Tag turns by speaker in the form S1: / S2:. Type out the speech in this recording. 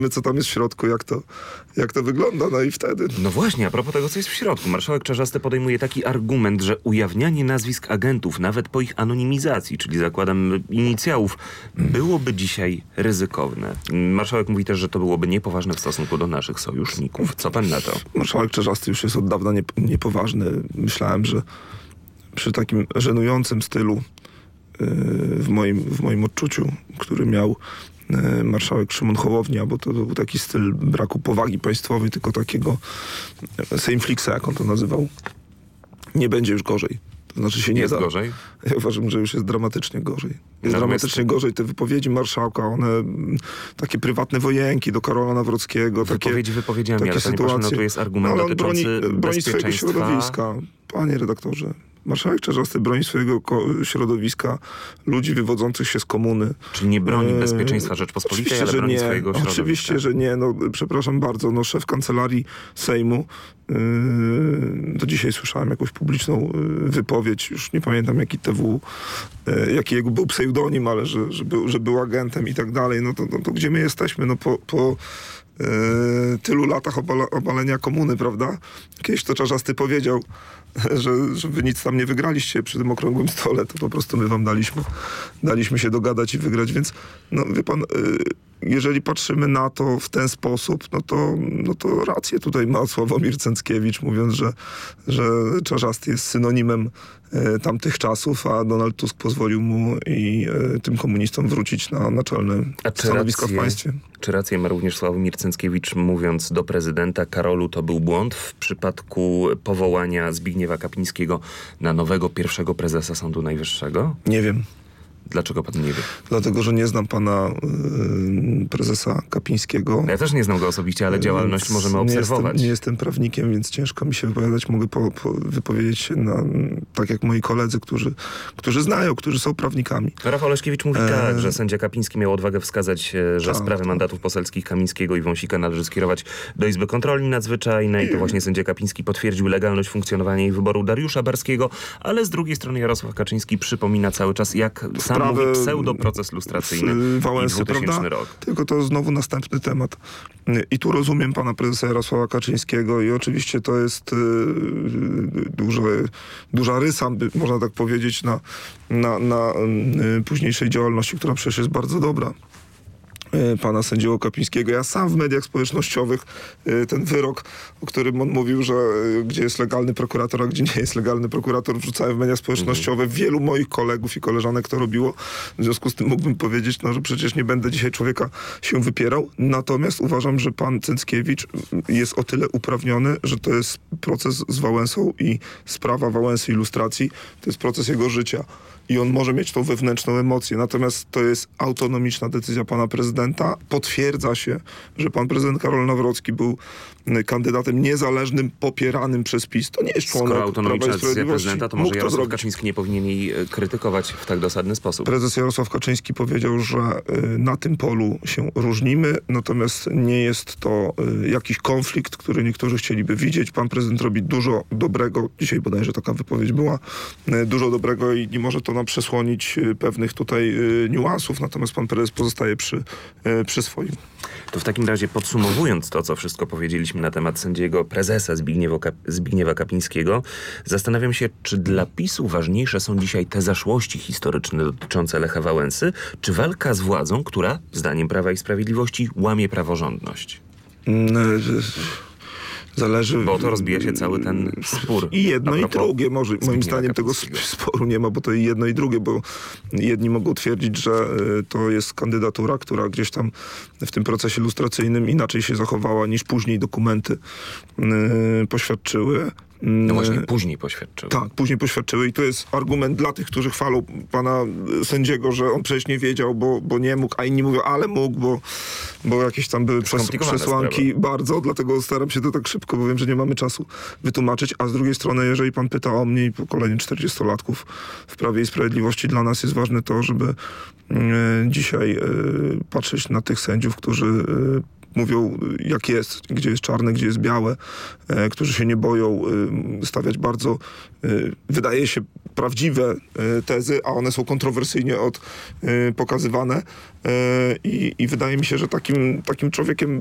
S1: co tam jest w środku, jak to wygląda, no i wtedy.
S2: No właśnie, a propos tego, co jest w środku. Marszałek Czarzasty podejmuje taki argument, że ujawnianie nazwisk agentów, nawet po ich anonimizacji, czyli zakładam inicjałów, byłoby dzisiaj ryzykowne. Marszałek mówi też, że to byłoby niepoważne w stosunku do naszych sojuszników. Co pan na to?
S1: Marszałek Czarzasty już jest od dawna niepoważny. Myślałem, że przy takim żenującym stylu w moim odczuciu, który miał marszałek Szymon Hołownia, bo to był taki styl braku powagi państwowej, tylko takiego sejmflixa, jak on to nazywał, nie będzie już gorzej. To znaczy się nie
S2: jest
S1: da.
S2: Gorzej?
S1: Ja uważam, że już jest dramatycznie gorzej. Jest
S2: Natomiast
S1: dramatycznie gorzej. Te wypowiedzi marszałka, one takie prywatne wojenki do Karola Nawrockiego.
S2: Wypowiedziami,
S1: takie
S2: ale
S1: sytuacje.
S2: No, tu jest argument
S1: ale on
S2: dotyczący
S1: broni swojego
S2: bezpieczeństwa.
S1: środowiska. Panie redaktorze, marszałek Czarzasty broni swojego środowiska, ludzi wywodzących się z komuny.
S2: Czyli nie broni bezpieczeństwa Rzeczpospolitej, ale broni swojego środowiska.
S1: Oczywiście, że nie. No, przepraszam bardzo. No, szef kancelarii Sejmu, do dzisiaj słyszałem jakąś publiczną wypowiedź, już nie pamiętam jaki jego był pseudonim, ale że był agentem i tak dalej. No to gdzie my jesteśmy? No po tylu latach obalenia komuny, prawda? Kiedyś to Czarzasty powiedział, że wy nic tam nie wygraliście przy tym okrągłym stole, to po prostu my wam daliśmy się dogadać i wygrać, więc no wie pan, jeżeli patrzymy na to w ten sposób, no to rację tutaj ma Sławomir Cęckiewicz, mówiąc, że Czarzasty jest synonimem tamtych czasów, a Donald Tusk pozwolił mu i tym komunistom wrócić na naczelne stanowiska w państwie.
S2: Czy rację ma również Sławomir Cęckiewicz, mówiąc do prezydenta: Karolu, to był błąd w przypadku powołania Zbigniewa Kapińskiego na nowego pierwszego prezesa Sądu Najwyższego?
S1: Nie wiem.
S2: Dlaczego pan nie wie?
S1: Dlatego, że nie znam pana prezesa Kapińskiego.
S2: Ja też nie znam go osobiście, ale działalność możemy obserwować.
S1: Nie jestem prawnikiem, więc ciężko mi się wypowiadać. Mogę wypowiedzieć się tak jak moi koledzy, którzy znają, którzy są prawnikami.
S2: Rafał Leszkiewicz mówi tak, że sędzia Kapiński miał odwagę wskazać, że sprawy mandatów poselskich Kamińskiego i Wąsika należy skierować do Izby Kontroli Nadzwyczajnej. To właśnie sędzia Kapiński potwierdził legalność funkcjonowania i wyboru Dariusza Barskiego, ale z drugiej strony Jarosław Kaczyński przypomina cały czas, jak sam mówi, pseudoproces lustracyjny
S1: Wałęsy,
S2: i 2000 rok.
S1: Tylko to znowu następny temat. I tu rozumiem pana prezesa Jarosława Kaczyńskiego i oczywiście to jest duża rysa, można tak powiedzieć, na późniejszej działalności, która przecież jest bardzo dobra, pana sędziego Kapińskiego. Ja sam w mediach społecznościowych ten wyrok, o którym on mówił, że gdzie jest legalny prokurator, a gdzie nie jest legalny prokurator, wrzucałem w media społecznościowe. Wielu moich kolegów i koleżanek to robiło. W związku z tym mógłbym powiedzieć, że przecież nie będę dzisiaj człowieka się wypierał. Natomiast uważam, że pan Cęckiewicz jest o tyle uprawniony, że to jest proces z Wałęsą i sprawa Wałęsy i lustracji. To jest proces jego życia. I on może mieć tą wewnętrzną emocję. Natomiast to jest autonomiczna decyzja pana prezydenta. Potwierdza się, że pan prezydent Karol Nawrocki był kandydatem niezależnym, popieranym przez PiS. To nie jest członek
S2: Skoro autonomiczna
S1: Prawa i
S2: decyzja
S1: Sprawiedliwości.
S2: prezydenta, to może Jarosław Kaczyński nie powinien jej krytykować w tak dosadny sposób.
S1: Prezes Jarosław Kaczyński powiedział, że na tym polu się różnimy, natomiast nie jest to jakiś konflikt, który niektórzy chcieliby widzieć. Pan prezydent robi dużo dobrego. Dzisiaj bodajże taka wypowiedź była. Dużo dobrego i nie może to nam przesłonić pewnych tutaj niuansów, natomiast pan prezes pozostaje przy swoim.
S2: To w takim razie, podsumowując to, co wszystko powiedzieliśmy na temat sędziego prezesa Zbigniewa Kapińskiego, zastanawiam się, czy dla PiS-u ważniejsze są dzisiaj te zaszłości historyczne dotyczące Lecha Wałęsy, czy walka z władzą, która, zdaniem Prawa i Sprawiedliwości, łamie praworządność?
S1: Zależy...
S2: Bo to rozbija się cały ten spór.
S1: I jedno i drugie. Może, moim zdaniem tego sporu nie ma, bo to i jedno i drugie, bo jedni mogą twierdzić, że to jest kandydatura, która gdzieś tam w tym procesie lustracyjnym inaczej się zachowała niż później dokumenty poświadczyły.
S2: No właśnie, później poświadczyły.
S1: Tak, później poświadczyły i to jest argument dla tych, którzy chwalą pana sędziego, że on przecież nie wiedział, bo nie mógł, a inni mówią, ale mógł, bo jakieś tam były przesłanki sprawa. Bardzo, dlatego staram się to tak szybko, bo wiem, że nie mamy czasu wytłumaczyć, a z drugiej strony, jeżeli pan pyta o mnie i pokolenie 40-latków w Prawie i Sprawiedliwości, dla nas jest ważne to, żeby dzisiaj patrzeć na tych sędziów, którzy mówią jak jest, gdzie jest czarne, gdzie jest białe, którzy się nie boją stawiać bardzo, wydaje się, prawdziwe tezy, a one są kontrowersyjnie pokazywane. I wydaje mi się, że takim człowiekiem